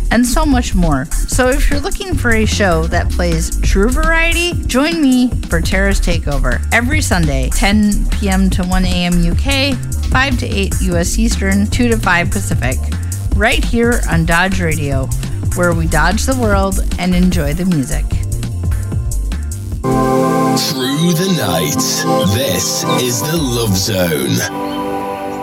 and so much more. So if you're looking for a show that plays true variety, join me for Tara's Takeover every Sunday, 10 p.m. to 1 a.m. UK, 5 to 8 US Eastern, 2 to 5 Pacific, right here on Dodge Radio, where we dodge the world and enjoy the music. Through the night, this is the Love Zone.